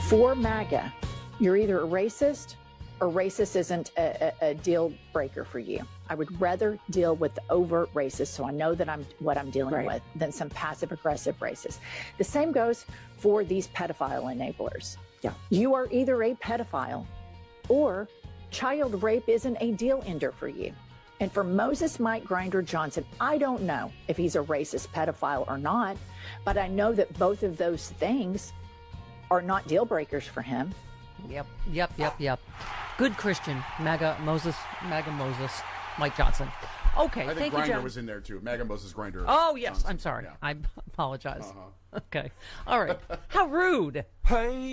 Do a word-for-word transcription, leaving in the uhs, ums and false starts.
For MAGA, you're either a racist or racist isn't a, a, a deal breaker for you. I would rather deal with the overt racist, so I know that I'm what I'm dealing Right. with, than some passive aggressive racist. The same goes for these pedophile enablers. Yeah. You are either a pedophile or child rape isn't a deal ender for you. And for Moses Mike Grinder Johnson, I don't know if he's a racist pedophile or not, but I know that both of those things are not deal breakers for him. Yep, yep, yep, yep. Good Christian, MAGA Moses, MAGA Moses, Mike Johnson. Okay, I think thank you, Grinder John. was in there too. MAGA Moses Grinder. Oh, yes, Johnson. I'm sorry. Yeah. I apologize. Uh-huh. Okay. All right. How rude. Hey.